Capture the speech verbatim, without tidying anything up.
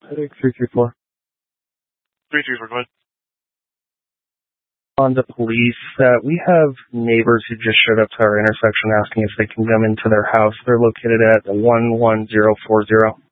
Headache three three four. three three four, go ahead. On the police, uh, we have neighbors who just showed up to our intersection asking if they can come into their house. They're located at one one zero four zero.